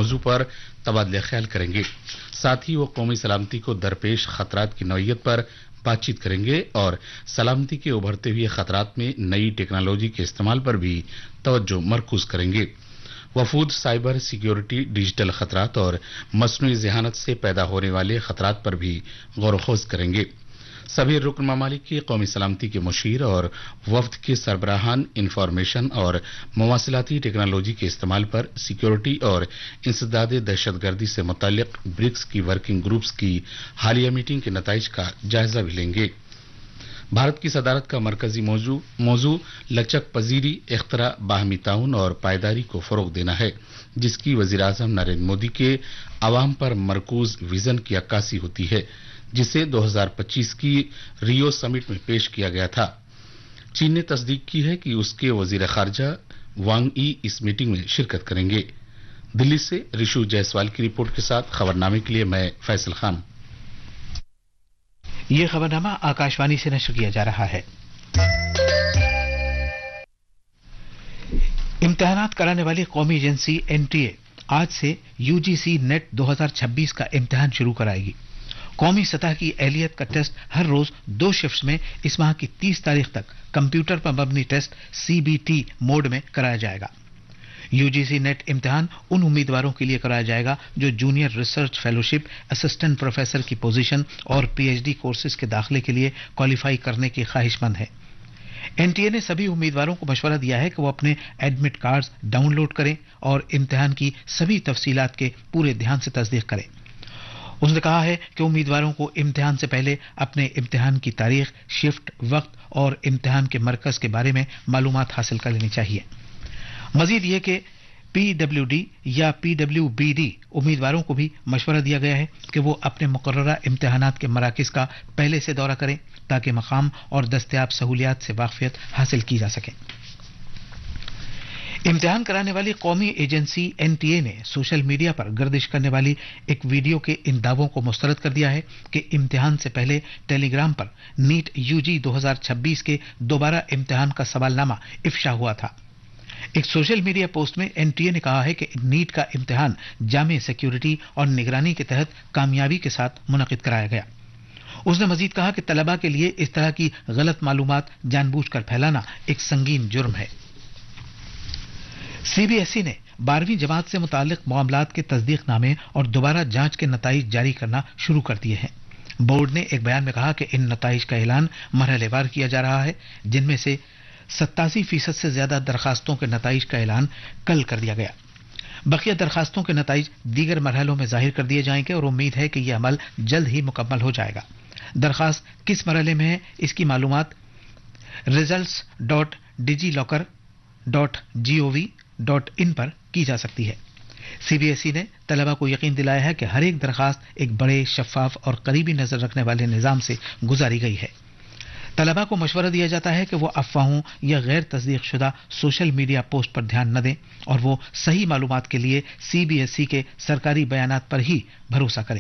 موضوع پر تبادلہ خیال کریں گے. ساتھ ہی وہ قومی سلامتی کو درپیش خطرات کی نوعیت پر بات چیت کریں گے اور سلامتی کے ابھرتے ہوئے خطرات میں نئی ٹیکنالوجی کے استعمال پر بھی توجہ مرکوز کریں گے. وفود سائبر سیکیورٹی، ڈیجیٹل خطرات اور مصنوعی ذہانت سے پیدا ہونے والے خطرات پر بھی غور و خوض کریں گے. سبھی رکن ممالک کی قومی سلامتی کے مشیر اور وفد کے سربراہان انفارمیشن اور مواصلاتی ٹیکنالوجی کے استعمال پر سیکیورٹی اور انسداد دہشت گردی سے متعلق برکس کی ورکنگ گروپس کی حالیہ میٹنگ کے نتائج کا جائزہ بھی لیں گے. بھارت کی صدارت کا مرکزی موضوع لچک پذیری، اختراع، باہمی تعاون اور پائیداری کو فروغ دینا ہے، جس کی وزیر اعظم نریندر مودی کے عوام پر مرکوز ویژن کی عکاسی ہوتی ہے، جسے 2025 کی ریو سمٹ میں پیش کیا گیا تھا. چین نے تصدیق کی ہے کہ اس کے وزیر خارجہ وانگ ای اس میٹنگ میں شرکت کریں گے. دلی سے ریشو جیسوال کی رپورٹ کے ساتھ خبرنامے کے لیے میں فیصل خان. یہ خبرنامہ آکاشوانی سے نشر کیا جا رہا ہے. امتحانات کرانے والی قومی ایجنسی NTA آج سے UGC نیٹ 2026 کا امتحان شروع کرائے گی. قومی سطح کی اہلیت کا ٹیسٹ ہر روز 2 شفٹس میں اس ماہ کی 30 تاریخ تک کمپیوٹر پر مبنی ٹیسٹ CBT موڈ میں کرایا جائے گا. UGC نیٹ امتحان ان امیدواروں کے لیے کرایا جائے گا جو junior research fellowship, assistant professor کی پوزیشن اور PhD کورسز کے داخلے کے لیے کوالیفائی کرنے کے خواہش مند ہیں. NTA نے سبھی امیدواروں کو مشورہ دیا ہے کہ وہ اپنے ایڈمٹ کارڈز ڈاؤن لوڈ کریں اور امتحان کی سبھی تفصیلات کے پورے دھیان سے تصدیق کریں. اس نے کہا ہے کہ امیدواروں کو امتحان سے پہلے اپنے امتحان کی تاریخ، شفٹ، وقت اور امتحان کے مرکز کے بارے میں معلومات حاصل کر لینی چاہیے. مزید یہ کہ PWD یا PWBD امیدواروں کو بھی مشورہ دیا گیا ہے کہ وہ اپنے مقررہ امتحانات کے مراکز کا پہلے سے دورہ کریں تاکہ مقام اور دستیاب سہولیات سے واقفیت حاصل کی جا سکے. امتحان کرانے والی قومی ایجنسی NTA نے سوشل میڈیا پر گردش کرنے والی ایک ویڈیو کے ان دعووں کو مسترد کر دیا ہے کہ امتحان سے پہلے ٹیلی گرام پر نیٹ UG 2026 کے دوبارہ امتحان کا سوال نامہ افشا ہوا تھا. ایک سوشل میڈیا پوسٹ میں NTA نے کہا ہے کہ نیٹ کا امتحان جامع سیکیورٹی اور نگرانی کے تحت کامیابی کے ساتھ منعقد کرایا گیا. اس نے مزید کہا کہ طلباء کے لیے اس طرح کی غلط معلومات جان بوجھ کر پھیلانا ایک سنگین جرم ہے. CBSE نے 12ویں جماعت سے متعلق معاملات کے تصدیق نامے اور دوبارہ جانچ کے نتائج جاری کرنا شروع کر دیے ہیں. بورڈ نے ایک بیان میں کہا کہ ان نتائج کا اعلان مرحلے وار کیا جا رہا ہے، جن میں سے 87% سے زیادہ درخواستوں کے نتائج کا اعلان کل کر دیا گیا. بقیہ درخواستوں کے نتائج دیگر مرحلوں میں ظاہر کر دیے جائیں گے اور امید ہے کہ یہ عمل جلد ہی مکمل ہو جائے گا. درخواست کس مرحلے میں ہے اس کی معلومات results.digilocker.gov.in پر کی جا سکتی ہے. CBSE نے طلباء کو یقین دلایا ہے کہ ہر ایک درخواست ایک بڑے، شفاف اور قریبی نظر رکھنے والے نظام سے گزاری گئی ہے. طلباء کو مشورہ دیا جاتا ہے کہ وہ افواہوں یا غیر تصدیق شدہ سوشل میڈیا پوسٹ پر دھیان نہ دیں اور وہ صحیح معلومات کے لیے CBSE کے سرکاری بیانات پر ہی بھروسہ کریں.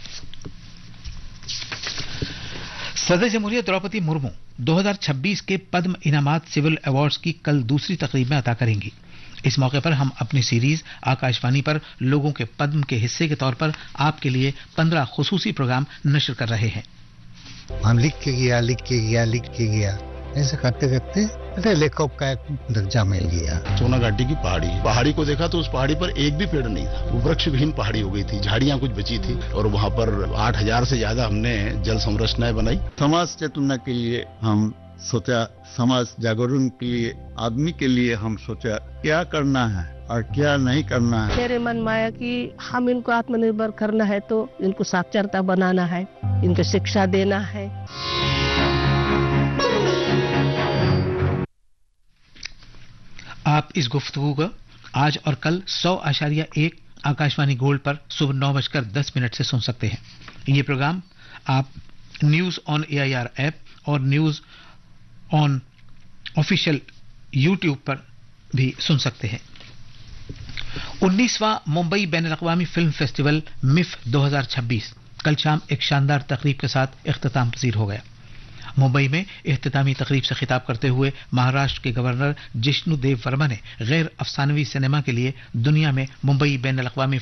صدر جمہوریہ دروپدی مرمو 2026 کے پدم انعامات سول ایوارڈز کی کل دوسری تقریب میں عطا کریں گی. اس موقع پر ہم اپنی سیریز آکاشوانی پر لوگوں کے پدم کے حصے کے طور پر آپ کے لیے 15 خصوصی پروگرام نشر کر رہے ہیں. ہم لکھ کے گیا ایسے کرتے کرتے لیکھک کا ایک درجہ مل گیا. سونا گھاٹی کی پہاڑی کو دیکھا تو اس پہاڑی پر ایک بھی پیڑ نہیں تھا. وہ ورکش وہین پہاڑی ہو گئی تھی، جھاڑیاں کچھ بچی تھی اور وہاں پر 8000 سے زیادہ ہم نے جل سمرچنائیں بنائی. سماج چیتنا کے لیے ہم سوچا، سماج جاگرن کے لیے، آدمی کے لیے ہم سوچا کیا کرنا ہے اور کیا نہیں کرنا ہے. میرے من میں آیا کہ ہم ان کو آتم نربھر کرنا ہے تو ان کو ساکچرتا بنانا ہے، ان کو شکشا دینا ہے. آپ اس گفتگو کو آج اور کل 100.1 آکاشوانی گولڈ پر صبح 9:10 سے سن سکتے ہیں. یہ پروگرام آپ نیوز آن AIR ایپ اور نیوز آن آفیشیل YouTube پر بھی سن سکتے ہیں. 19واں ممبئی بین الاقوامی فلم فیسٹیول MIFF 2026 کل شام ایک شاندار تقریب کے ساتھ اختتام پذیر ہو گیا. ممبئی میں اختتامی تقریب سے خطاب کرتے ہوئے مہاراشٹر کے گورنر جشنو دیو ورما نے غیر افسانوی سنیما کے لیے دنیا میں ممبئی بین الاقوامی